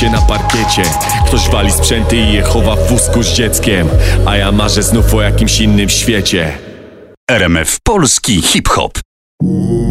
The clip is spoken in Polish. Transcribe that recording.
się na parkiecie. Ktoś wali sprzęty i je chowa w wózku z dzieckiem, a ja marzę znów o jakimś innym świecie. RMF Polski Hip Hop.